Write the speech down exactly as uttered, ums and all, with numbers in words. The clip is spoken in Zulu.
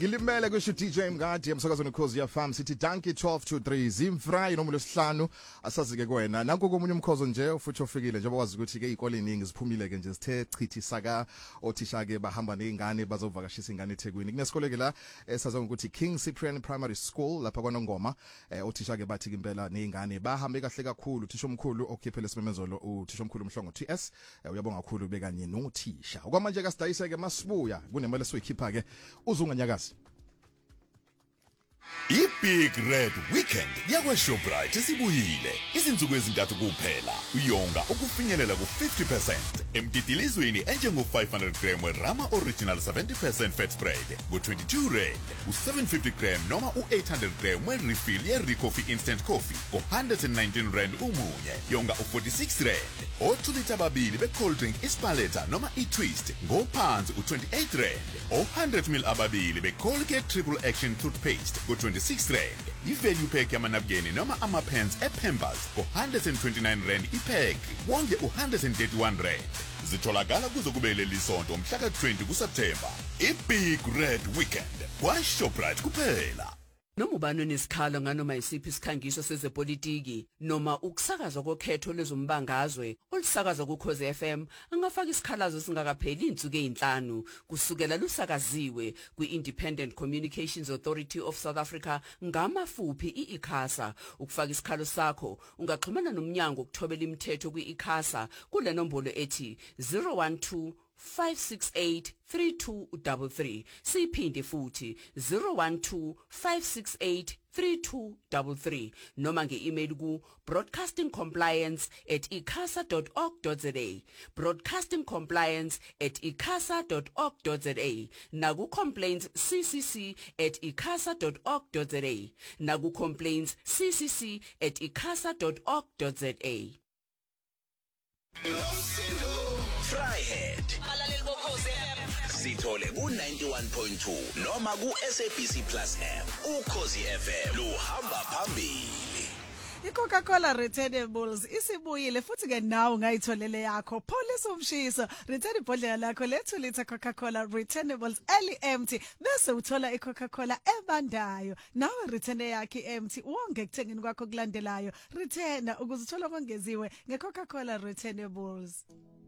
Ngilimele kusho D J Mngadi emsakazweni ukhozi ya farm sithi danki twelve to three zimfry nomulo sihlanu asazike kuwena nanku komunye umkhozo nje futhi ofikile njengoba wazi ukuthi ke izikole eziningi ziphumile ke nje sithe chithi saka othisha ke bahamba nezingane bazovakashisa ingane eThekwini kunesikole ke la esazonga ukuthi King Cyprian Primary School lapha kwaNongoma othisha ke bathi impela nezingane bahambe kahle kakhulu uthisha omkhulu okhiphele simemezolo uthisha omkhulu umhlongo T S uyabonga kakhulu bekanye nothisha okwamanje ka sidayise ke masibuya kunemali esiyikhipha ke uzunganyakazi iBig Red Weekend yakwa Shoprite sibuyile izinsuku ezintathu kuphela uyonga ukufinyelela ku fifty percent emdidilizweni enjengo five hundred gram weRama Original seventy percent fat spread ku twenty-two rand u seven fifty gram noma u eight hundred gram werefill yeRicoffee instant coffee ku one hundred nineteen rand umunye yonga u forty-six rand o two liter babili becold drink ispaletta noma iTwist ngophansi u twenty-eight rand o one hundred milliliters ababili beColgate Triple Action toothpaste ku twenty-six rand ivalue pack yamanabukeni noma amapens ePampers ku one hundred twenty-nine rand ipack wonke u one hundred thirty-one rand zitholakala kuzokubele lisonto mhla ka twenty kuSeptember iBig Red Weekend kwa Shoprite kuphela. Noma ubani onesikhalo nganoma isiphi isikhangiso sezepolitiki noma ukusakazwa kokhetho lezombangazwe olusakazwa kuKhosi F M angafaka isikhalazo singakapheli insuku ezinhlanu kusukela lusakaziwe kwiIndependent Communications Authority of South Africa ngamafuphi iICASA. Ukufaka isikhalo sakho ungaxhumana nomnyango ukuthobela imithetho kwiICASA kule nombolo ethi zero one two five six eight three two three three siphinde futhi zero one two five six eight three two three three noma nge-email ku broadcastingcompliance at icasa dot org dot za broadcastingcompliance at icasa dot org dot za naku complaints ccc at icasa dot org dot za naku complaints ccc at icasa dot org dot za. Fryhead alaleli bokhozi sithole ku ninety-one point two noma ku S A B C Plus app ukhozi F M luhamba phambili. iCoca-Cola Returnables isibuyile futhi ke nawe ungayitholele yakho pholisa umshiso return ibhodlela lakho le two liter Coca-Cola Returnables eli empty bese uthola iCoca-Cola ebandayo nawe return yakhe empty wonke kuthengeni kwakho kulandelayo return ukuze uthola kongeziwe ngeCoca-Cola Returnables.